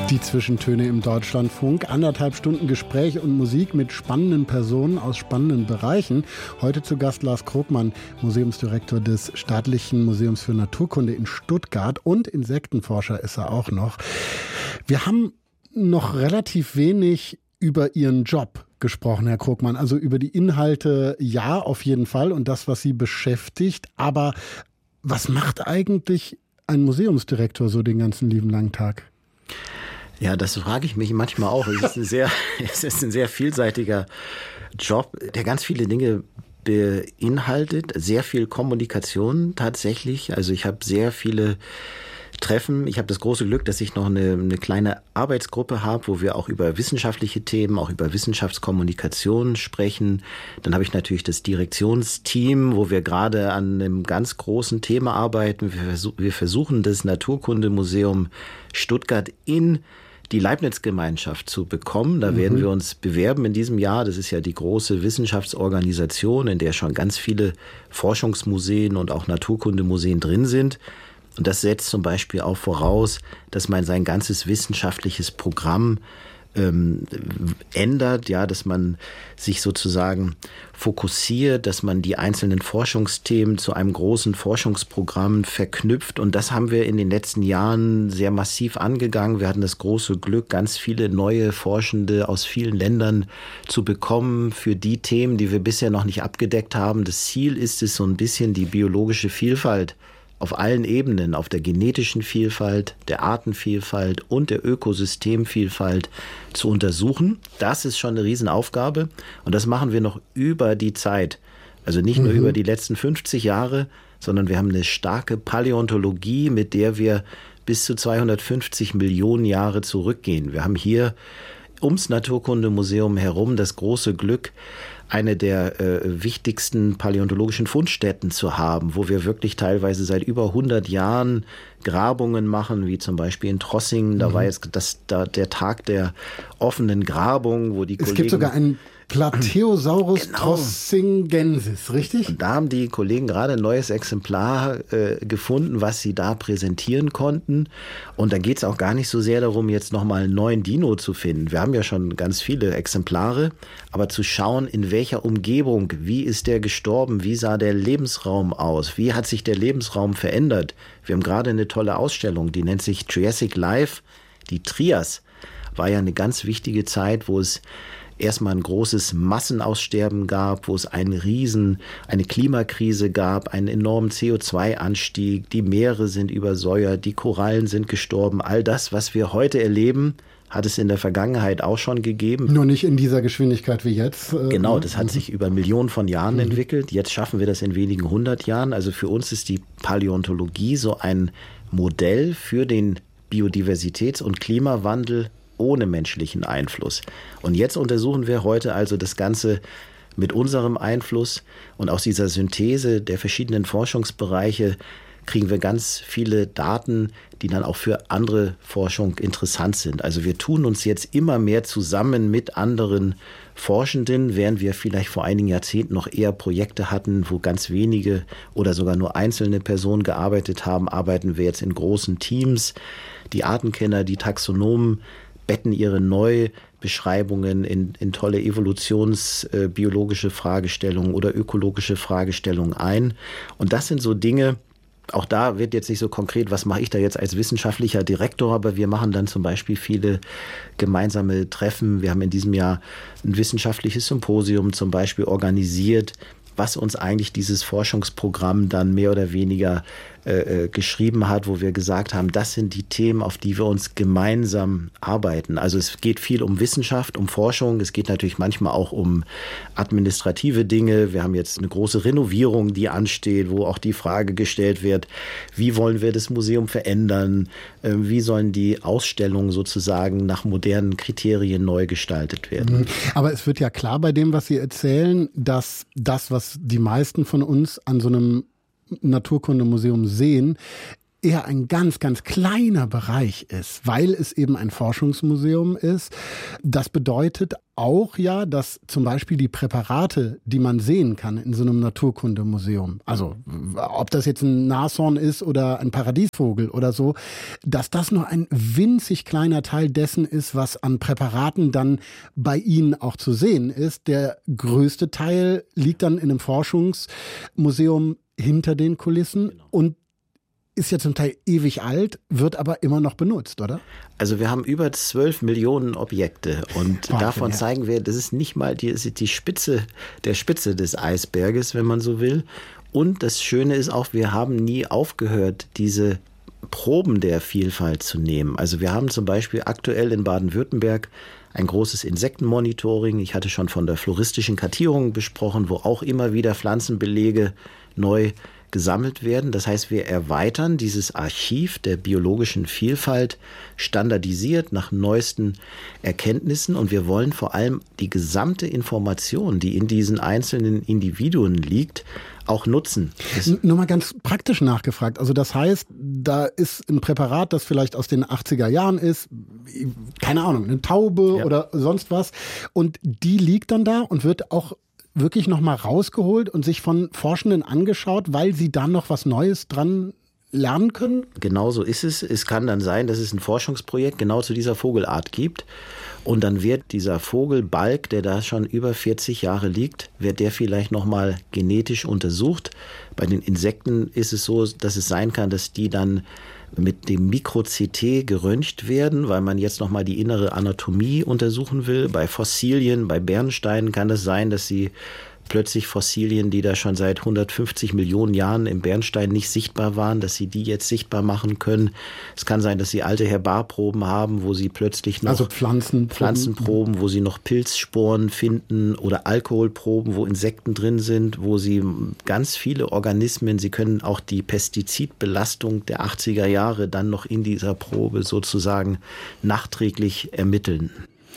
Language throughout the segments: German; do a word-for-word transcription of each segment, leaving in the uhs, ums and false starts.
Die Zwischentöne im Deutschlandfunk. Anderthalb Stunden Gespräch und Musik mit spannenden Personen aus spannenden Bereichen. Heute zu Gast Lars Krogmann, Museumsdirektor des Staatlichen Museums für Naturkunde in Stuttgart, und Insektenforscher ist er auch noch. Wir haben noch relativ wenig über Ihren Job gesprochen, Herr Krogmann. Also über die Inhalte, ja, auf jeden Fall, und das, was Sie beschäftigt. Aber was macht eigentlich ein Museumsdirektor so den ganzen lieben langen Tag? Ja, das frage ich mich manchmal auch. Es ist ein sehr, es ist ein sehr vielseitiger Job, der ganz viele Dinge beinhaltet. Sehr viel Kommunikation tatsächlich. Also ich habe sehr viele Treffen. Ich habe das große Glück, dass ich noch eine, eine kleine Arbeitsgruppe habe, wo wir auch über wissenschaftliche Themen, auch über Wissenschaftskommunikation sprechen. Dann habe ich natürlich das Direktionsteam, wo wir gerade an einem ganz großen Thema arbeiten. Wir, versuch, wir versuchen, das Naturkundemuseum Stuttgart in die Leibniz-Gemeinschaft zu bekommen. Da mhm. werden wir uns bewerben in diesem Jahr. Das ist ja die große Wissenschaftsorganisation, in der schon ganz viele Forschungsmuseen und auch Naturkundemuseen drin sind. Und das setzt zum Beispiel auch voraus, dass man sein ganzes wissenschaftliches Programm ähm, ändert, ja, dass man sich sozusagen fokussiert, dass man die einzelnen Forschungsthemen zu einem großen Forschungsprogramm verknüpft. Und das haben wir in den letzten Jahren sehr massiv angegangen. Wir hatten das große Glück, ganz viele neue Forschende aus vielen Ländern zu bekommen für die Themen, die wir bisher noch nicht abgedeckt haben. Das Ziel ist es, so ein bisschen die biologische Vielfalt auf allen Ebenen, auf der genetischen Vielfalt, der Artenvielfalt und der Ökosystemvielfalt zu untersuchen. Das ist schon eine Riesenaufgabe, und das machen wir noch über die Zeit. Also nicht nur mhm. über die letzten fünfzig Jahre, sondern wir haben eine starke Paläontologie, mit der wir bis zu zweihundertfünfzig Millionen Jahre zurückgehen. Wir haben hier ums Naturkundemuseum herum das große Glück, eine der äh, wichtigsten paläontologischen Fundstätten zu haben, wo wir wirklich teilweise seit über hundert Jahren Grabungen machen, wie zum Beispiel in Trossingen. Da mhm. war jetzt das, da, der Tag der offenen Grabung, wo die es Kollegen... Es gibt sogar einen Plateosaurus genau. trossingensis, richtig? Und da haben die Kollegen gerade ein neues Exemplar äh, gefunden, was sie da präsentieren konnten. Und da geht es auch gar nicht so sehr darum, jetzt nochmal einen neuen Dino zu finden. Wir haben ja schon ganz viele Exemplare, aber zu schauen, in welcher Umgebung, wie ist der gestorben, wie sah der Lebensraum aus, wie hat sich der Lebensraum verändert. Wir haben gerade eine tolle Ausstellung, die nennt sich Triassic Life. Die Trias war ja eine ganz wichtige Zeit, wo es erstmal ein großes Massenaussterben gab, wo es einen Riesen, eine Klimakrise gab, einen enormen C O zwei Anstieg, die Meere sind übersäuert, die Korallen sind gestorben. All das, was wir heute erleben, hat es in der Vergangenheit auch schon gegeben. Nur nicht in dieser Geschwindigkeit wie jetzt. Genau, das hat sich über Millionen von Jahren mhm. entwickelt. Jetzt schaffen wir das in wenigen hundert Jahren. Also für uns ist die Paläontologie so ein Modell für den Biodiversitäts- und Klimawandel ohne menschlichen Einfluss. Und jetzt untersuchen wir heute also das Ganze mit unserem Einfluss, und aus dieser Synthese der verschiedenen Forschungsbereiche kriegen wir ganz viele Daten, die dann auch für andere Forschung interessant sind. Also wir tun uns jetzt immer mehr zusammen mit anderen Forschenden, während wir vielleicht vor einigen Jahrzehnten noch eher Projekte hatten, wo ganz wenige oder sogar nur einzelne Personen gearbeitet haben, arbeiten wir jetzt in großen Teams. Die Artenkenner, die Taxonomen betten ihre Neubeschreibungen in, in tolle evolutionsbiologische äh, Fragestellungen oder ökologische Fragestellungen ein. Und das sind so Dinge, auch da wird jetzt nicht so konkret, was mache ich da jetzt als wissenschaftlicher Direktor, aber wir machen dann zum Beispiel viele gemeinsame Treffen. Wir haben in diesem Jahr ein wissenschaftliches Symposium zum Beispiel organisiert, was uns eigentlich dieses Forschungsprogramm dann mehr oder weniger äh, geschrieben hat, wo wir gesagt haben, das sind die Themen, auf die wir uns gemeinsam arbeiten. Also es geht viel um Wissenschaft, um Forschung. Es geht natürlich manchmal auch um administrative Dinge. Wir haben jetzt eine große Renovierung, die ansteht, wo auch die Frage gestellt wird, wie wollen wir das Museum verändern? Äh, wie sollen die Ausstellungen sozusagen nach modernen Kriterien neu gestaltet werden? Aber es wird ja klar bei dem, was Sie erzählen, dass das, was die meisten von uns an so einem Naturkundemuseum sehen, eher ein ganz, ganz kleiner Bereich ist, weil es eben ein Forschungsmuseum ist. Das bedeutet auch ja, dass zum Beispiel die Präparate, die man sehen kann in so einem Naturkundemuseum, also ob das jetzt ein Nashorn ist oder ein Paradiesvogel oder so, dass das nur ein winzig kleiner Teil dessen ist, was an Präparaten dann bei Ihnen auch zu sehen ist. Der größte Teil liegt dann in einem Forschungsmuseum hinter den Kulissen genau. und ist ja zum Teil ewig alt, wird aber immer noch benutzt, oder? Also wir haben über zwölf Millionen Objekte und Wahnsinn, davon ja. zeigen wir, das ist nicht mal die, die Spitze der Spitze des Eisberges, wenn man so will. Und das Schöne ist auch, wir haben nie aufgehört, diese Proben der Vielfalt zu nehmen. Also wir haben zum Beispiel aktuell in Baden-Württemberg ein großes Insektenmonitoring. Ich hatte schon von der floristischen Kartierung besprochen, wo auch immer wieder Pflanzenbelege neu gesammelt werden. Das heißt, wir erweitern dieses Archiv der biologischen Vielfalt standardisiert nach neuesten Erkenntnissen und wir wollen vor allem die gesamte Information, die in diesen einzelnen Individuen liegt, auch nutzen. Das Nur mal ganz praktisch nachgefragt. Also das heißt, da ist ein Präparat, das vielleicht aus den achtziger Jahren ist, keine Ahnung, eine Taube ja. oder sonst was und die liegt dann da und wird auch wirklich nochmal rausgeholt und sich von Forschenden angeschaut, weil sie dann noch was Neues dran lernen können? Genau so ist es. Es kann dann sein, dass es ein Forschungsprojekt genau zu dieser Vogelart gibt. Und dann wird dieser Vogelbalg, der da schon über vierzig Jahre liegt, wird der vielleicht nochmal genetisch untersucht. Bei den Insekten ist es so, dass es sein kann, dass die dann mit dem Mikro-C T geröntgt werden, weil man jetzt nochmal die innere Anatomie untersuchen will. Bei Fossilien, bei Bernsteinen kann es sein, dass sie plötzlich Fossilien, die da schon seit hundertfünfzig Millionen Jahren im Bernstein nicht sichtbar waren, dass sie die jetzt sichtbar machen können. Es kann sein, dass sie alte Herbarproben haben, wo sie plötzlich noch also Pflanzenproben, Pflanzenproben, wo sie noch Pilzsporen finden oder Alkoholproben, wo Insekten drin sind, wo sie ganz viele Organismen, sie können auch die Pestizidbelastung der achtziger Jahre dann noch in dieser Probe sozusagen nachträglich ermitteln.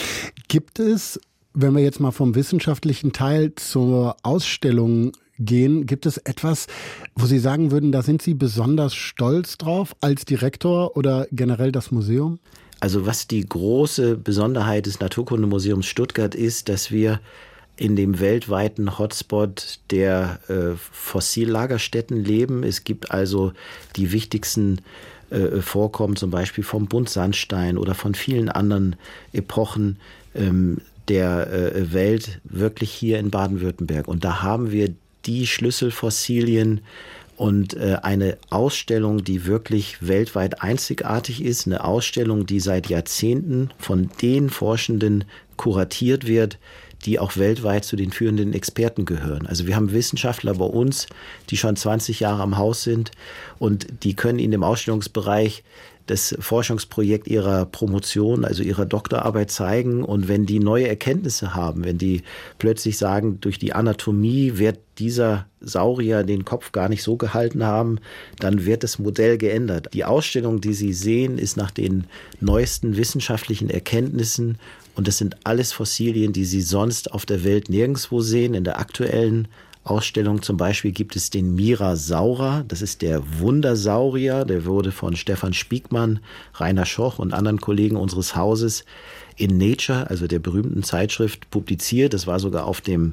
Gibt es, wenn wir jetzt mal vom wissenschaftlichen Teil zur Ausstellung gehen, gibt es etwas, wo Sie sagen würden, da sind Sie besonders stolz drauf als Direktor oder generell das Museum? Also was die große Besonderheit des Naturkundemuseums Stuttgart ist, dass wir in dem weltweiten Hotspot der äh, Fossillagerstätten leben. Es gibt also die wichtigsten äh, Vorkommen, zum Beispiel vom Buntsandstein oder von vielen anderen Epochen ähm, der äh, Welt wirklich hier in Baden-Württemberg. Und da haben wir die Schlüsselfossilien und äh, eine Ausstellung, die wirklich weltweit einzigartig ist. Eine Ausstellung, die seit Jahrzehnten von den Forschenden kuratiert wird, die auch weltweit zu den führenden Experten gehören. Also wir haben Wissenschaftler bei uns, die schon zwanzig Jahre am Haus sind und die können in dem Ausstellungsbereich das Forschungsprojekt ihrer Promotion, also ihrer Doktorarbeit zeigen. Und wenn die neue Erkenntnisse haben, wenn die plötzlich sagen, durch die Anatomie wird dieser Saurier den Kopf gar nicht so gehalten haben, dann wird das Modell geändert. Die Ausstellung, die Sie sehen, ist nach den neuesten wissenschaftlichen Erkenntnissen. Und das sind alles Fossilien, die Sie sonst auf der Welt nirgendwo sehen. In der aktuellen Ausstellung zum Beispiel gibt es den Mirasaura, das ist der Wundersaurier, der wurde von Stefan Spiegmann, Rainer Schoch und anderen Kollegen unseres Hauses in Nature, also der berühmten Zeitschrift, publiziert. Das war sogar auf dem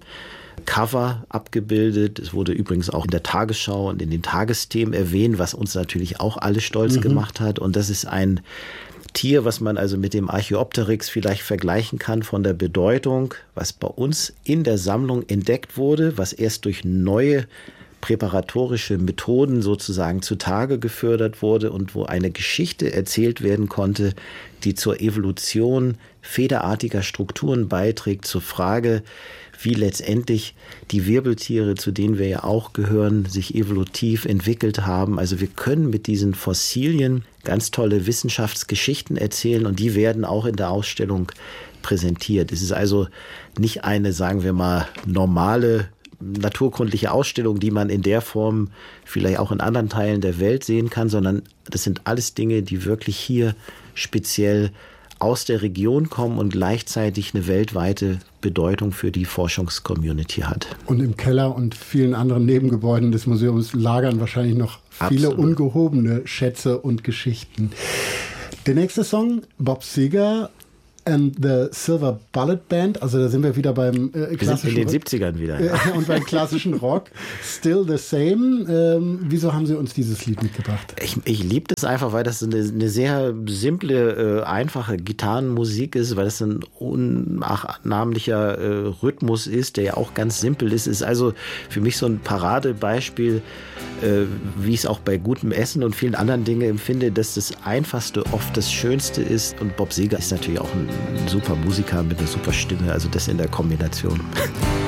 Cover abgebildet. Es wurde übrigens auch in der Tagesschau und in den Tagesthemen erwähnt, was uns natürlich auch alle stolz mhm. gemacht hat. Und das ist ein Tier, was man also mit dem Archaeopteryx vielleicht vergleichen kann von der Bedeutung, was bei uns in der Sammlung entdeckt wurde, was erst durch neue präparatorische Methoden sozusagen zutage gefördert wurde und wo eine Geschichte erzählt werden konnte, die zur Evolution federartiger Strukturen beiträgt, zur Frage, wie letztendlich die Wirbeltiere, zu denen wir ja auch gehören, sich evolutiv entwickelt haben. Also wir können mit diesen Fossilien ganz tolle Wissenschaftsgeschichten erzählen und die werden auch in der Ausstellung präsentiert. Es ist also nicht eine, sagen wir mal, normale naturkundliche Ausstellung, die man in der Form vielleicht auch in anderen Teilen der Welt sehen kann, sondern das sind alles Dinge, die wirklich hier speziell aus der Region kommen und gleichzeitig eine weltweite Bedeutung für die Forschungscommunity hat. Und im Keller und vielen anderen Nebengebäuden des Museums lagern wahrscheinlich noch viele Absolut. ungehobene Schätze und Geschichten. Der nächste Song, Bob Seger and the Silver Bullet Band, also da sind wir wieder beim äh, klassischen wir sind in den Rock. siebzigern wieder. Ja. Äh, und beim klassischen Rock. Still the Same. Ähm, wieso haben Sie uns dieses Lied mitgebracht? Ich, ich liebe das einfach, weil das eine, eine sehr simple, äh, einfache Gitarrenmusik ist, weil das ein unnachahmlicher äh, Rhythmus ist, der ja auch ganz simpel ist. Ist also für mich so ein Paradebeispiel, äh, wie ich es auch bei gutem Essen und vielen anderen Dingen empfinde, dass das Einfachste oft das Schönste ist. Und Bob Seger ist natürlich auch ein ein super Musiker mit einer super Stimme, also das in der Kombination.